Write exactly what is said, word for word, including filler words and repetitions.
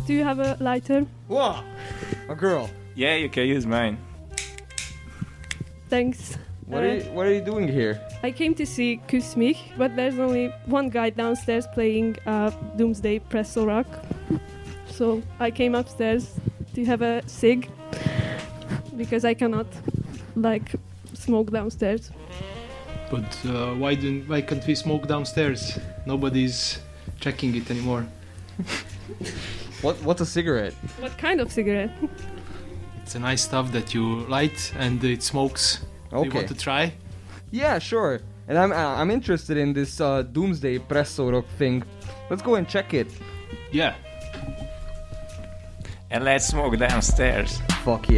do you have a lighter? Whoa! A girl. Yeah, you can use mine. Thanks. What Uh, are you, what are you doing here? I came to see Kyss mich, but there's only one guy downstairs playing uh, Doomsday Presto Rock. So I came upstairs to have a cig, because I cannot, like, smoke downstairs. But uh, why don't why can't we smoke downstairs? Nobody's checking it anymore. What What's a cigarette? What kind of cigarette? It's a nice stuff that you light and it smokes. Do you Okay. want to try? Yeah, sure. And I'm uh, I'm interested in this uh, Doomsday Presso Rock thing. Let's go and check it. Yeah. And let's smoke downstairs. Fuck yeah.